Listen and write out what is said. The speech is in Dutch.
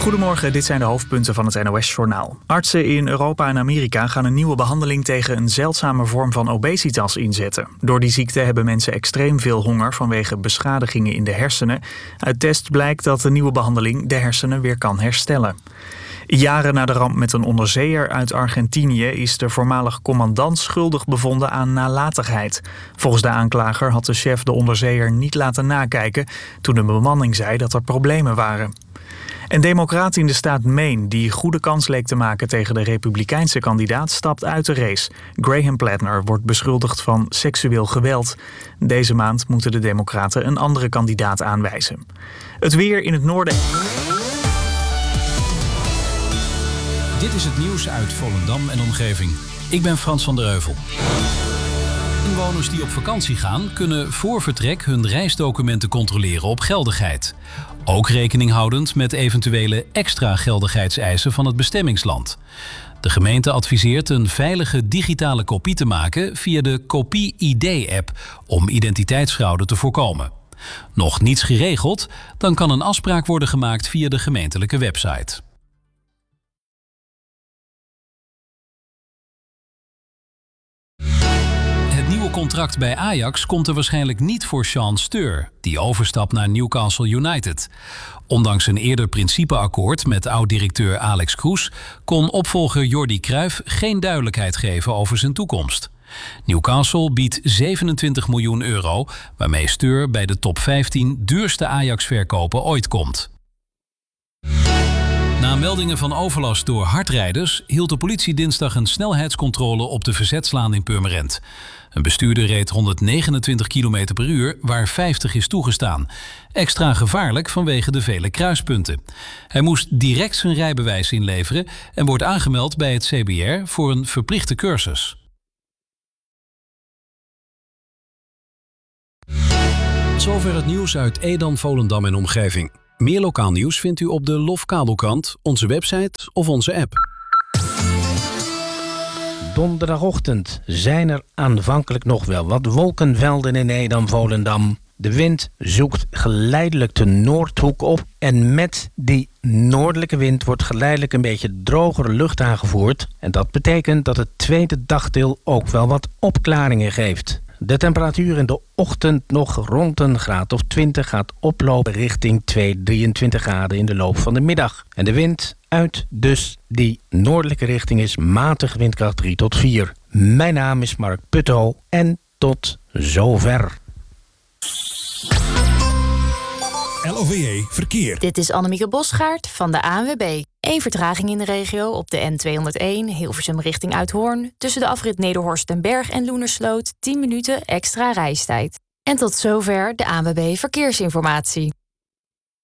Goedemorgen, dit zijn de hoofdpunten van het NOS-journaal. Artsen in Europa en Amerika gaan een nieuwe behandeling tegen een zeldzame vorm van obesitas inzetten. Door die ziekte hebben mensen extreem veel honger vanwege beschadigingen in de hersenen. Uit test blijkt dat de nieuwe behandeling de hersenen weer kan herstellen. Jaren na de ramp met een onderzeeër uit Argentinië is de voormalig commandant schuldig bevonden aan nalatigheid. Volgens de aanklager had de chef de onderzeeër niet laten nakijken toen de bemanning zei dat er problemen waren. Een democraat in de staat Maine, die goede kans leek te maken tegen de republikeinse kandidaat, stapt uit de race. Graham Plattner wordt beschuldigd van seksueel geweld. Deze maand moeten de democraten een andere kandidaat aanwijzen. Het weer in het noorden. Dit is het nieuws uit Volendam en omgeving. Ik ben Frans van der Heuvel. Inwoners die op vakantie gaan, kunnen voor vertrek hun reisdocumenten controleren op geldigheid. Ook rekening houdend met eventuele extra geldigheidseisen van het bestemmingsland. De gemeente adviseert een veilige digitale kopie te maken via de Kopie-ID-app om identiteitsfraude te voorkomen. Nog niets geregeld, dan kan een afspraak worden gemaakt via de gemeentelijke website. Het nieuwe contract bij Ajax komt er waarschijnlijk niet voor Sean Steur, die overstapt naar Newcastle United. Ondanks een eerder principeakkoord met oud-directeur Alex Kroes kon opvolger Jordi Cruijff geen duidelijkheid geven over zijn toekomst. Newcastle biedt 27 miljoen euro, waarmee Steur bij de top 15 duurste Ajax-verkopen ooit komt. Na meldingen van overlast door hardrijders hield de politie dinsdag een snelheidscontrole op de Verzetslaan in Purmerend. Een bestuurder reed 129 km per uur, waar 50 is toegestaan. Extra gevaarlijk vanwege de vele kruispunten. Hij moest direct zijn rijbewijs inleveren en wordt aangemeld bij het CBR voor een verplichte cursus. Zover het nieuws uit Edam, Volendam en omgeving. Meer lokaal nieuws vindt u op de Lofkabelkrant, onze website of onze app. Donderdagochtend zijn er aanvankelijk nog wel wat wolkenvelden in Edam-Volendam. De wind zoekt geleidelijk de noordhoek op en met die noordelijke wind wordt geleidelijk een beetje drogere lucht aangevoerd. En dat betekent dat het tweede dagdeel ook wel wat opklaringen geeft. De temperatuur in de ochtend nog rond een graad of 20 gaat oplopen richting 23 graden in de loop van de middag. En de wind uit dus die noordelijke richting is matig windkracht 3 tot 4. Mijn naam is Mark Putto en tot zover. LOVE Verkeer. Dit is Annemieke Bosgaard van de ANWB. 1 vertraging in de regio op de N201 Hilversum richting Uithoorn. Tussen de afrit Nederhorst den Berg en Loenersloot 10 minuten extra reistijd. En tot zover de ANWB Verkeersinformatie.